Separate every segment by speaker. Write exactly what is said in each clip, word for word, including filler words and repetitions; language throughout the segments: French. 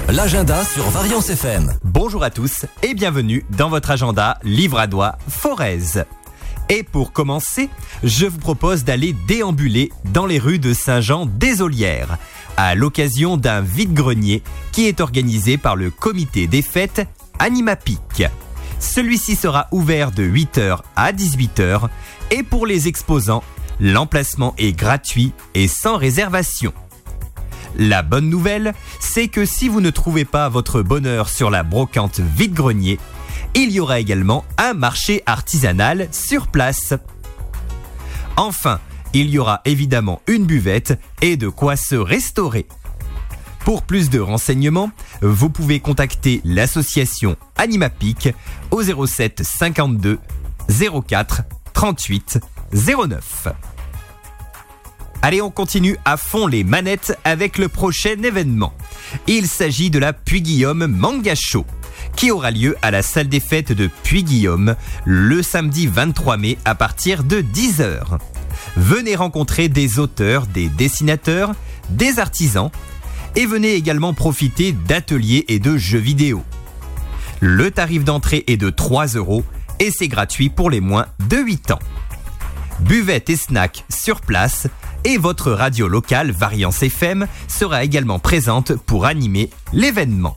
Speaker 1: L'agenda sur Variance F M.
Speaker 2: Bonjour à tous et bienvenue dans votre agenda Livradois Forez. Et pour commencer, je vous propose d'aller déambuler dans les rues de Saint-Jean-des-Olières à l'occasion d'un vide-grenier qui est organisé par le comité des fêtes Animapic. Celui-ci sera ouvert de huit heures à dix-huit heures et pour les exposants, l'emplacement est gratuit et sans réservation. La bonne nouvelle, c'est que si vous ne trouvez pas votre bonheur sur la brocante vide-grenier, il y aura également un marché artisanal sur place. Enfin, il y aura évidemment une buvette et de quoi se restaurer. Pour plus de renseignements, vous pouvez contacter l'association Animapic au zéro sept cinquante-deux zéro quatre trente-huit zéro neuf. Allez, on continue à fond les manettes avec le prochain événement. Il s'agit de la Puy-Guillaume Manga Show, qui aura lieu à la salle des fêtes de Puy-Guillaume le samedi vingt-trois mai à partir de dix heures. Venez rencontrer des auteurs, des dessinateurs, des artisans et venez également profiter d'ateliers et de jeux vidéo. Le tarif d'entrée est de trois euros et c'est gratuit pour les moins de huit ans. Buvette et snacks sur place et votre radio locale Variance F M sera également présente pour animer l'événement.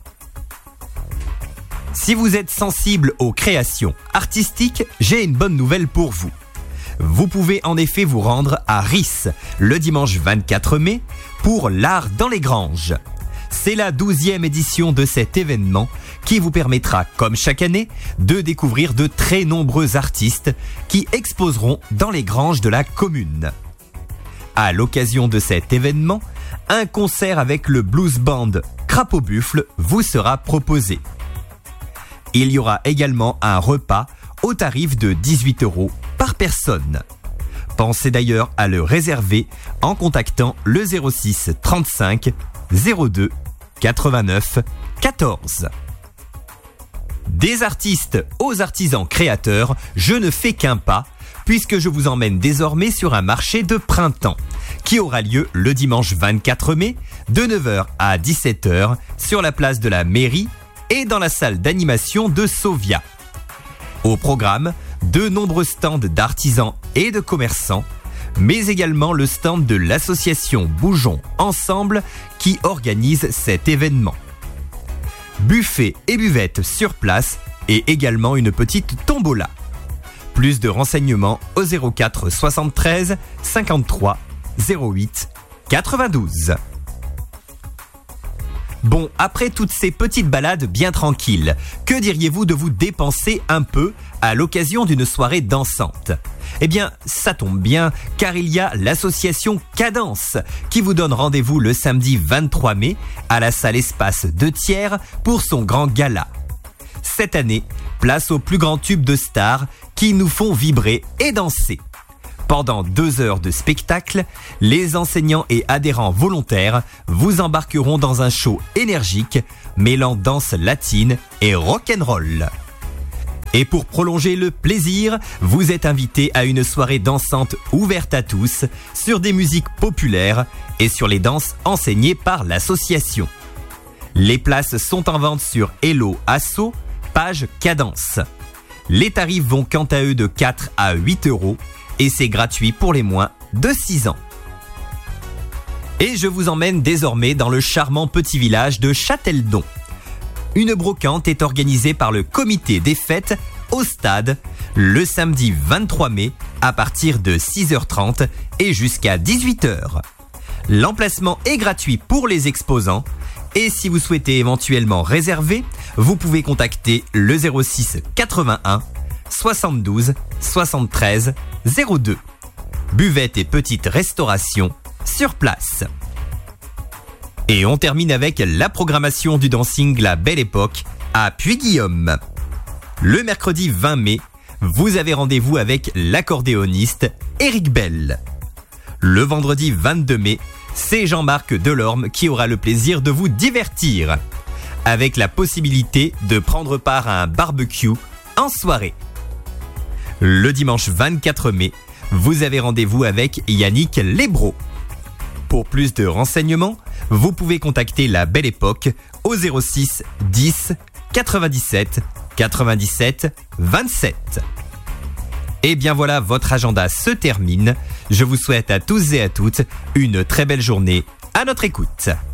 Speaker 2: Si vous êtes sensible aux créations artistiques, j'ai une bonne nouvelle pour vous. Vous pouvez en effet vous rendre à Ris le dimanche vingt-quatre mai pour l'art dans les granges. C'est la douzième édition de cet événement qui vous permettra, comme chaque année, de découvrir de très nombreux artistes qui exposeront dans les granges de la commune. À l'occasion de cet événement, un concert avec le blues band Crapaud Buffle vous sera proposé. Il y aura également un repas au tarif de dix-huit euros par personne. Pensez d'ailleurs à le réserver en contactant le zéro six trente-cinq zéro deux quatre-vingt-neuf quatorze. Des artistes aux artisans créateurs, je ne fais qu'un pas, puisque je vous emmène désormais sur un marché de printemps, qui aura lieu le dimanche vingt-quatre mai, de neuf heures à dix-sept heures, sur la place de la mairie et dans la salle d'animation de Sovia. Au programme, de nombreux stands d'artisans et de commerçants, mais également le stand de l'association Bougeons Ensemble qui organise cet événement. Buffet et buvette sur place et également une petite tombola. Plus de renseignements au zéro quatre soixante-treize cinquante-trois zéro huit quatre-vingt-douze. Bon, après toutes ces petites balades bien tranquilles, que diriez-vous de vous dépenser un peu à l'occasion d'une soirée dansante ? Eh bien, ça tombe bien, car il y a l'association Cadence qui vous donne rendez-vous le samedi vingt-trois mai à la salle Espace de Thiers pour son grand gala. Cette année, place aux plus grands tubes de stars qui nous font vibrer et danser. Pendant deux heures de spectacle, les enseignants et adhérents volontaires vous embarqueront dans un show énergique mêlant danse latine et rock'n'roll. Et pour prolonger le plaisir, vous êtes invité à une soirée dansante ouverte à tous sur des musiques populaires et sur les danses enseignées par l'association. Les places sont en vente sur Hello Asso, page Cadence. Les tarifs vont quant à eux de quatre à huit euros et c'est gratuit pour les moins de six ans. Et je vous emmène désormais dans le charmant petit village de Châteldon. Une brocante est organisée par le comité des fêtes au stade le samedi vingt-trois mai à partir de six heures trente et jusqu'à dix-huit heures. L'emplacement est gratuit pour les exposants et si vous souhaitez éventuellement réserver, vous pouvez contacter le zéro six quatre-vingt-un soixante-douze soixante-treize zéro deux. Buvette et petite restauration sur place. Et on termine avec la programmation du dancing La Belle Époque à Puy-Guillaume. Le mercredi vingt mai, vous avez rendez-vous avec l'accordéoniste Eric Bell. Le vendredi vingt-deux mai, c'est Jean-Marc Delorme qui aura le plaisir de vous divertir, avec la possibilité de prendre part à un barbecue en soirée. Le dimanche vingt-quatre mai, vous avez rendez-vous avec Yannick Lebro. Pour plus de renseignements, vous pouvez contacter la Belle Époque au zéro six dix quatre-vingt-dix-sept quatre-vingt-dix-sept vingt-sept. Et bien voilà, votre agenda se termine. Je vous souhaite à tous et à toutes une très belle journée à notre écoute.